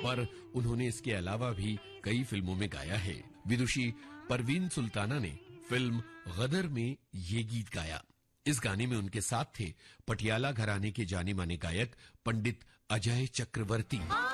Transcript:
पर उन्होंने इसके अलावा भी कई फिल्मों में गाया है। विदुषी परवीन सुल्ताना ने फिल्म गदर में ये गीत गाया। इस गाने में उनके साथ थे पटियाला घराने के जाने माने गायक पंडित अजय चक्रवर्ती।